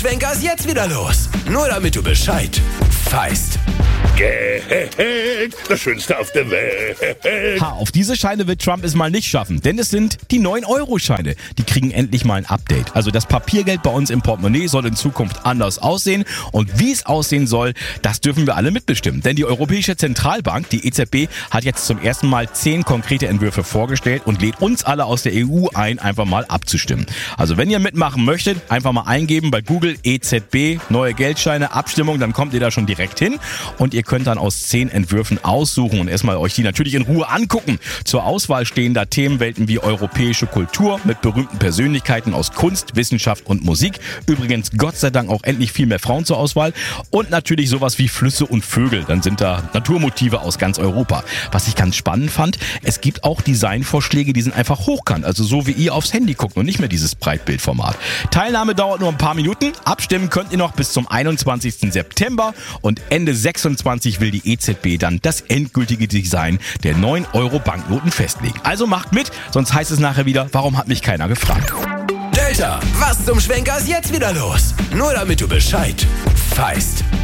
Schwenker ist jetzt wieder los. Nur damit du Bescheid weißt. Geld, das Schönste auf der Welt. Auf diese Scheine wird Trump es mal nicht schaffen, denn es sind die 9-Euro-Scheine. Die kriegen endlich mal ein Update. Also das Papiergeld bei uns im Portemonnaie soll in Zukunft anders aussehen. Und wie es aussehen soll, das dürfen wir alle mitbestimmen. Denn die Europäische Zentralbank, die EZB, hat jetzt zum ersten Mal 10 konkrete Entwürfe vorgestellt und lädt uns alle aus der EU ein, einfach mal abzustimmen. Also wenn ihr mitmachen möchtet, einfach mal eingeben bei Google EZB, neue Geldscheine, Abstimmung, dann kommt ihr da schon direkt hin. Und ihr könnt dann aus 10 Entwürfen aussuchen und erstmal euch die natürlich in Ruhe angucken. Zur Auswahl stehen da Themenwelten wie europäische Kultur mit berühmten Persönlichkeiten aus Kunst, Wissenschaft und Musik. Übrigens Gott sei Dank auch endlich viel mehr Frauen zur Auswahl. Und natürlich sowas wie Flüsse und Vögel. Dann sind da Naturmotive aus ganz Europa. Was ich ganz spannend fand, es gibt auch Designvorschläge, die sind einfach hochkant. Also so wie ihr aufs Handy guckt und nicht mehr dieses Breitbildformat. Teilnahme dauert nur ein paar Minuten. Abstimmen könnt ihr noch bis zum 21. September. Und Ende 26 will die EZB dann das endgültige Design der 9-Euro-Banknoten festlegen. Also macht mit, sonst heißt es nachher wieder, warum hat mich keiner gefragt? Delta, was zum Schwenker ist jetzt wieder los? Nur damit du Bescheid weißt.